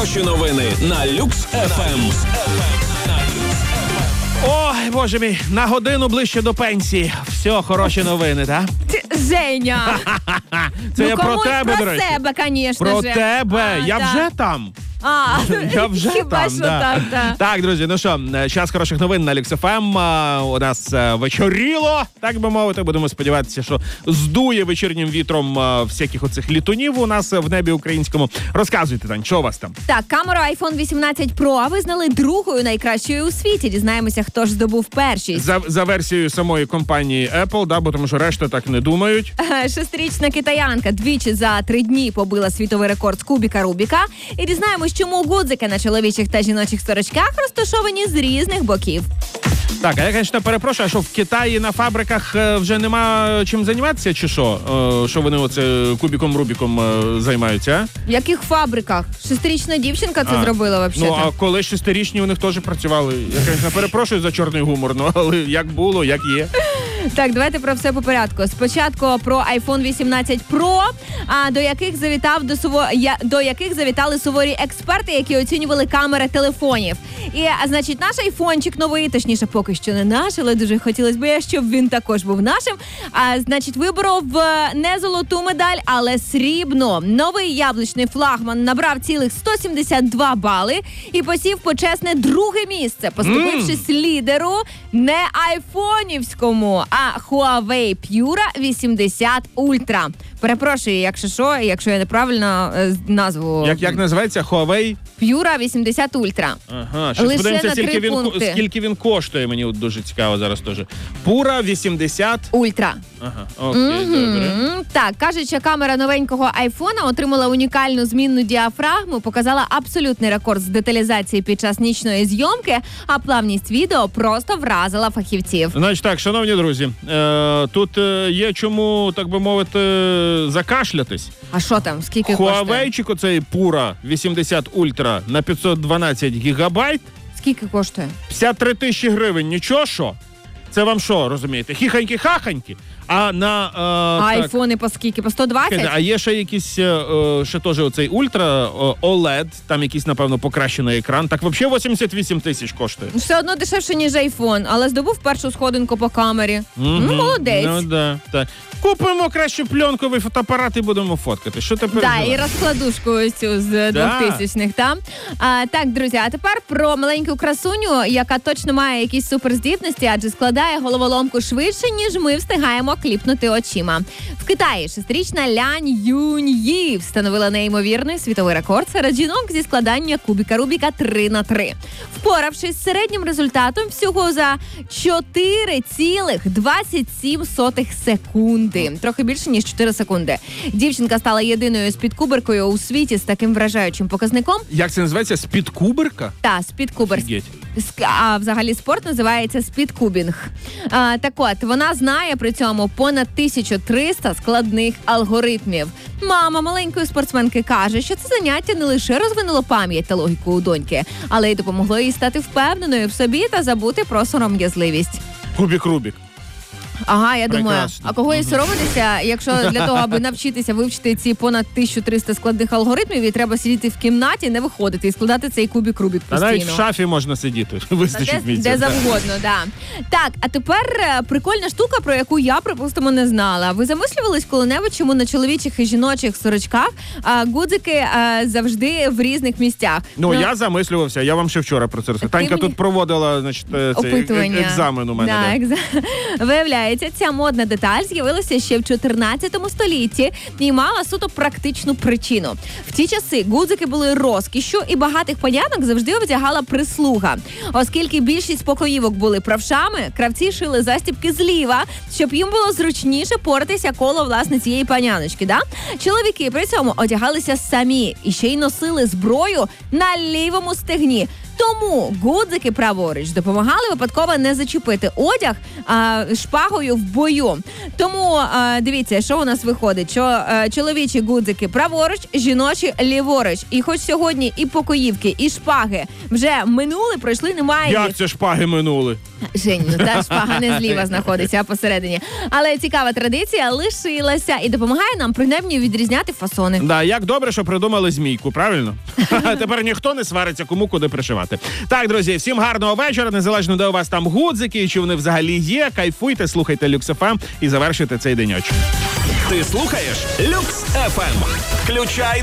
Хороші новини на Люкс ФМ. Ой, боже мій, на годину ближче до пенсії. Все, хороші новини, так? Женя! Це я про тебе, до речі. Про себе, звісно. Про тебе. Я вже там. Я вже хіба там, що да. так. Так, друзі, ну що, час хороших новин на Люкс ФМ. У нас вечоріло, так би мовити. Будемо сподіватися, що здує вечірнім вітром всяких оцих літунів у нас в небі українському. Розказуйте, Тань, що у вас там? Так, камеру iPhone 18 Pro визнали другою найкращою у світі. Дізнаємося, хто ж здобув першість. За версією самої компанії Apple, да, бо тому що решта так не думають. 6-річна китаянка двічі за 3 дні побила світовий рекорд з кубіка Рубіка. І дізнаємось, чому гудзики на чоловічих та жіночих сорочках розташовані з різних боків. Так, а я, звісно, перепрошую, а що в Китаї на фабриках вже нема чим займатися, чи що? Що вони оце кубіком-рубіком займаються, а? В яких фабриках? 6-річна дівчинка це зробила, взагалі. Ну, а коли 6-річні у них теж працювали. Я, звісно, перепрошую за чорний гумор, але як було, як є. Так, давайте про все по порядку. Спочатку про iPhone 18 Pro, до яких завітали суворі експерти, які оцінювали камери телефонів. І, значить, наш айфончик новий, точніше, поки що не наш, але дуже хотілося б, щоб він також був нашим. Значить, виборов не золоту медаль, але срібну. Новий яблучний флагман набрав цілих 172 бали і посів почесне друге місце, поступившись лідеру не айфонівському, а Huawei Pura 80 Ultra. Перепрошую, якщо я неправильно назву. Як називається? Huawei? Pura 80 Ultra. Ага, щас Лише подивимося, на 3 пункти. скільки він коштує, мені дуже цікаво зараз теж. Pura 80 Ультра. Ага, окей, добре. Так, кажуть, що камера новенького айфона отримала унікальну змінну діафрагму, показала абсолютний рекорд з деталізації під час нічної зйомки, а плавність відео просто вразила фахівців. Значить так, шановні друзі, тут є чому, так би мовити, закашлятись. А що там? Скільки коштує? Huawei-чик оцей Pura 80 Ultra на 512 гігабайт. Скільки коштує? 53 тисячі гривень, нічого що? Це вам що, розумієте? Хіханьки-хаханьки. А на... айфони по скільки? По 120? А є ще якийсь, ще теж оцей Ультра, OLED, там якийсь, напевно, покращений екран. Так взагалі 88 тисяч коштує. Все одно дешевше, ніж айфон, але здобув першу сходинку по камері. Ну, молодець. Ну, да, так. Купимо краще пленковий фотоапарат і будемо фоткати. Що тепер? Да, і розкладушку ось цю з 2000-х, там. Так, друзі, а тепер про маленьку красуню, яка точно має якісь суперздібності, адже складає головоломку швидше, ніж ми встигаємо кліпнути очима. В Китаї 6-річна Лянь Юньї встановила неймовірний світовий рекорд серед жінок зі складання кубіка Рубіка 3х3. Впоравшись з середнім результатом всього за 4,27 секунди. Трохи більше, ніж 4 секунди. Дівчинка стала єдиною спідкуберкою у світі з таким вражаючим показником. Як це називається? Спідкуберка? Так, спідкубер. А взагалі спорт називається спідкубінг. Так от, вона знає при цьому понад 1300 складних алгоритмів. Мама маленької спортсменки каже, що це заняття не лише розвинуло пам'ять та логіку у доньки, але й допомогло їй стати впевненою в собі та забути про сором'язливість. Кубік Рубік. Ага, я думаю, Прекрасно. а кого і соромитися, якщо для того, аби навчитися вивчити ці понад 1300 складних алгоритмів, і треба сидіти в кімнаті, не виходити і складати цей кубік Рубік постійно. А навіть в шафі можна сидіти, вистачить місця. Де завгодно, да. Так, а тепер прикольна штука, про яку я, припустимо, не знала. Ви замислювались коли-небудь, чому на чоловічих і жіночих сорочках гудзики завжди в різних місцях? Ну, я замислювався, я вам ще вчора про це розказав. Танька тут проводила, значить, опитування. екзамен у мене. Виявляється, ця модна деталь з'явилася ще в 14 столітті і мала суто практичну причину. В ті часи гудзики були розкішшю, і багатих панянок завжди одягала прислуга. Оскільки більшість покоївок були правшами, кравці шили застібки зліва, щоб їм було зручніше поратися коло, власне, цієї паняночки. Да? Чоловіки при цьому одягалися самі і ще й носили зброю на лівому стегні. Тому гудзики праворуч допомагали випадково не зачепити одяг шпагою в бою. Тому дивіться, що у нас виходить, що чоловічі гудзики праворуч, жіночі ліворуч. І хоч сьогодні і покоївки, і шпаги вже минули, пройшли, немає їх. Як це шпаги минули? Жень, та шпага не зліва знаходиться, а посередині. Але цікава традиція лишилася і допомагає нам принаймні відрізняти фасони. Да, як добре, що придумали змійку, правильно? Тепер ніхто не свариться, кому куди пришивати. Так, друзі, всім гарного вечора, незалежно де у вас там гудзики, чи вони взагалі є, кайфуйте, слухайте Люкс ФМ і завершуйте цей деньочок. Ти слухаєш Люкс ФМ. Включай